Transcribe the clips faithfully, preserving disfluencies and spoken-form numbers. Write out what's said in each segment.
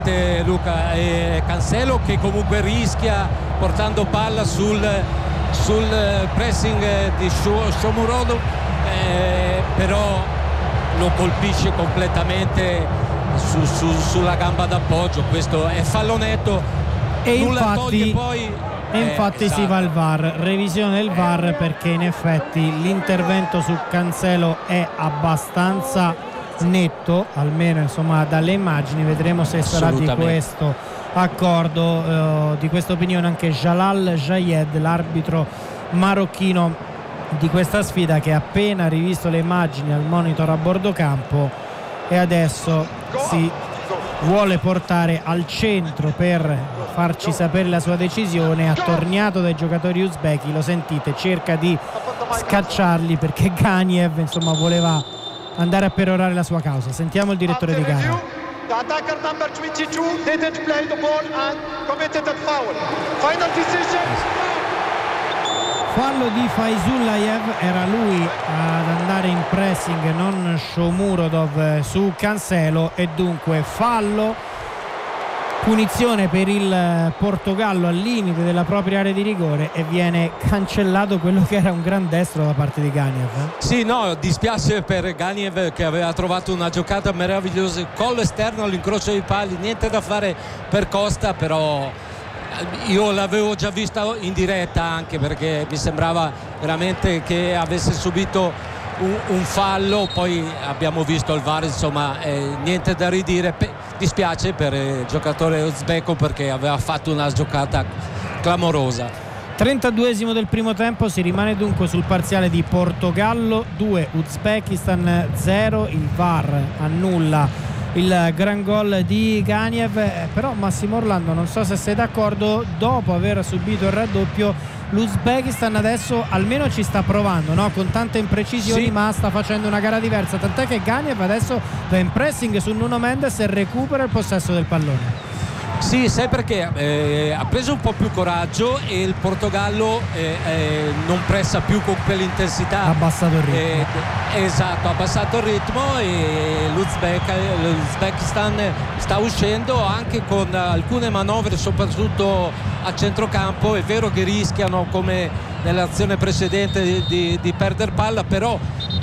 Luca, e Cancelo che comunque rischia portando palla sul, sul pressing di Shomurodov, eh, però lo colpisce completamente su, su, sulla gamba d'appoggio. Questo è fallo netto e nulla infatti, toglie poi e infatti eh, esatto. Si va al V A R, revisione del V A R, perché in effetti l'intervento su Cancelo è abbastanza netto, almeno insomma dalle immagini. Vedremo se sarà di questo accordo, eh, di questa opinione anche Jalal Jayed, l'arbitro marocchino di questa sfida, che ha appena rivisto le immagini al monitor a bordo campo e adesso si vuole portare al centro per farci sapere la sua decisione. Attorniato dai giocatori uzbeki, lo sentite, cerca di scacciarli perché Ganiev insomma voleva andare a perorare la sua causa. Sentiamo il direttore di gara. The attacker number twenty-two didn't play the ball and committed a foul. Final decision. Fallo di Faizullayev, era lui ad andare in pressing, non Shomurodov su Cancelo, e dunque fallo, punizione per il Portogallo al limite della propria area di rigore, e viene cancellato quello che era un gran destro da parte di Ganiev. Sì, no, dispiace per Ganiev che aveva trovato una giocata meravigliosa, collo esterno all'incrocio dei pali, niente da fare per Costa, però io l'avevo già vista in diretta, anche perché mi sembrava veramente che avesse subito un, un fallo. Poi abbiamo visto il V A R, insomma, eh, niente da ridire. Pe- dispiace per il giocatore uzbeko perché aveva fatto una giocata clamorosa. trentaduesimo del primo tempo, si rimane dunque sul parziale di Portogallo due, Uzbekistan zero. Il V A R annulla il gran gol di Ganiev, eh, però Massimo Orlando, non so se sei d'accordo, dopo aver subito il raddoppio l'Uzbekistan adesso almeno ci sta provando, no? Con tante imprecisioni, sì, ma sta facendo una gara diversa, tant'è che Ganiev adesso va in pressing su Nuno Mendes e recupera il possesso del pallone. Sì, sai perché? Eh, ha preso un po' più coraggio e il Portogallo eh, eh, non pressa più con quell'intensità. Ha abbassato il ritmo. Eh, esatto, ha abbassato il ritmo e l'Uzbek, l'Uzbekistan sta uscendo anche con alcune manovre, soprattutto a centrocampo. È vero che rischiano, come nell'azione precedente, di, di, di perdere palla, però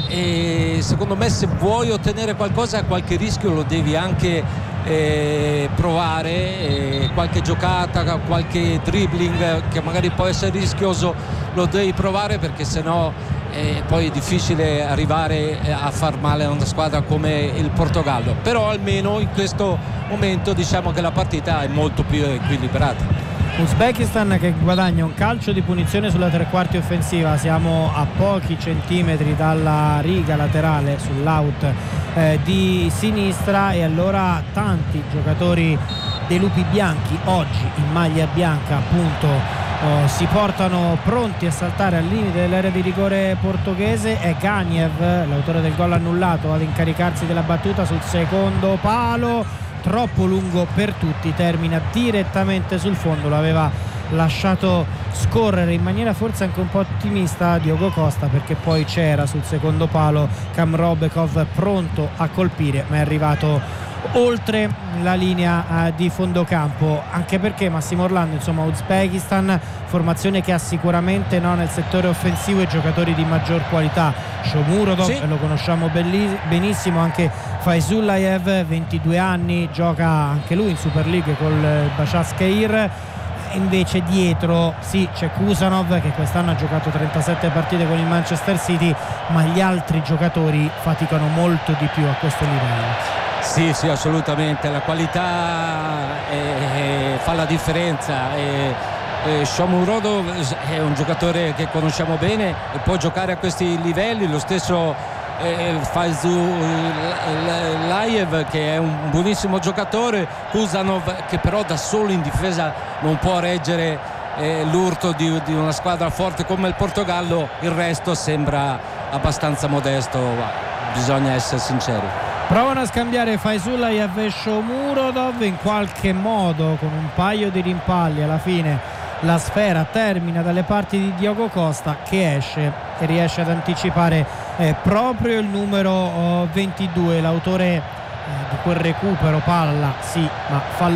eh, secondo me se vuoi ottenere qualcosa, qualche rischio lo devi anche Eh, provare, eh, qualche giocata, qualche dribbling che magari può essere rischioso lo devi provare, perché sennò eh, poi è difficile arrivare a far male a una squadra come il Portogallo. Però almeno in questo momento diciamo che la partita è molto più equilibrata. Uzbekistan che guadagna un calcio di punizione sulla tre quarti offensiva, siamo a pochi centimetri dalla riga laterale sull'out eh, di sinistra, e allora tanti giocatori dei lupi bianchi oggi in maglia bianca appunto oh, si portano pronti a saltare al limite dell'area di rigore portoghese. È Ganiev, l'autore del gol annullato, ad incaricarsi della battuta sul secondo palo, troppo lungo per tutti, termina direttamente sul fondo. Lo aveva lasciato scorrere in maniera forse anche un po' ottimista Diogo Costa, perché poi c'era sul secondo palo Kamrobekov pronto a colpire, ma è arrivato oltre la linea eh, di fondo campo, anche perché Massimo Orlando, insomma, Uzbekistan, formazione che ha sicuramente, no, nel settore offensivo i giocatori di maggior qualità. Shomurodov, sì, lo conosciamo belli- benissimo, anche Faizullayev, ventidue anni, gioca anche lui in Super League col Başakşehir. Invece dietro sì c'è Kusanov, che quest'anno ha giocato trentasette partite con il Manchester City, ma gli altri giocatori faticano molto di più a questo livello. Sì, sì, assolutamente, la qualità eh, fa la differenza. Eh, eh, Shomurodov è un giocatore che conosciamo bene e può giocare a questi livelli, lo stesso eh, Faizullayev, che è un buonissimo giocatore, Kusanov che però da solo in difesa non può reggere eh, l'urto di, di una squadra forte come il Portogallo. Il resto sembra abbastanza modesto, bisogna essere sinceri. Provano a scambiare Faizullayev e Shomurodov in qualche modo con un paio di rimpalli. Alla fine la sfera termina dalle parti di Diogo Costa, che esce e riesce ad anticipare eh, proprio il numero oh, ventidue, l'autore eh, di quel recupero palla, sì, ma fallo